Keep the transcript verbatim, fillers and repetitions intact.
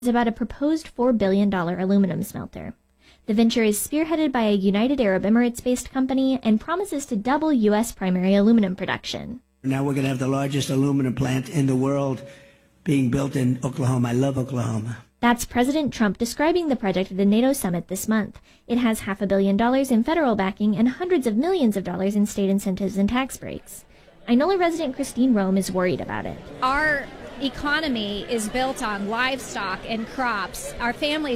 is about a proposed four billion dollars aluminum smelter. The venture is spearheaded by a United Arab Emirates-based company and promises to double U S primary aluminum production. Now we're going to have the largest aluminum plant in the world being built in Oklahoma. I love Oklahoma. That's President Trump describing the project at a NATO summit this month. It has half a billion dollars in federal backing and hundreds of millions of dollars in state incentives and tax breaks. Inola resident Christine Rome is worried about it. Our economy is built on livestock and crops. Our families